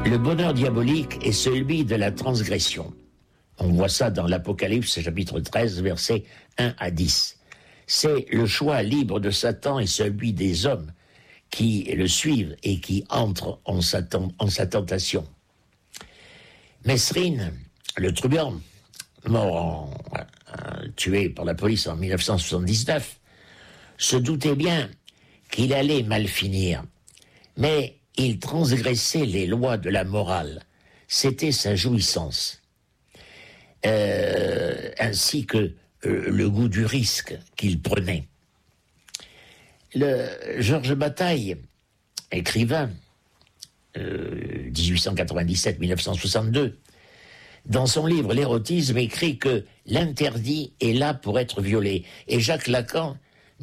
Le bonheur diabolique est celui de la transgression. On voit ça dans l'Apocalypse, chapitre 13, versets 1 à 10. C'est le choix libre de Satan et celui des hommes qui le suivent et qui entrent en sa tentation. Mesrine, le truand, tué par la police en 1979, se doutait bien qu'il allait mal finir, mais il transgressait les lois de la morale. C'était sa jouissance. Ainsi que le goût du risque qu'il prenait. Georges Bataille, écrivain, 1897-1962, dans son livre L'érotisme, écrit que l'interdit est là pour être violé. Et Jacques Lacan,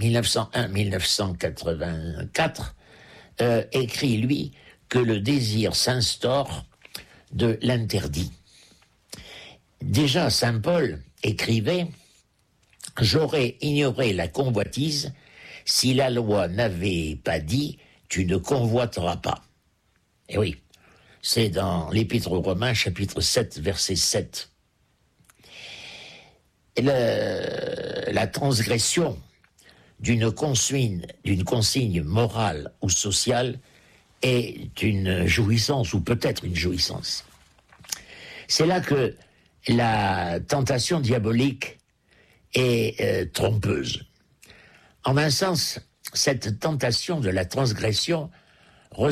1901-1984, écrit, lui, que le désir s'instaure de l'interdit. Déjà, saint Paul écrivait « J'aurais ignoré la convoitise si la loi n'avait pas dit « tu ne convoiteras pas ». Et oui, c'est dans l'Épître aux Romains, chapitre 7, verset 7. La transgression d'une consigne morale ou sociale est une jouissance, ou peut-être une jouissance. C'est là que la tentation diabolique est trompeuse. En un sens, cette tentation de la transgression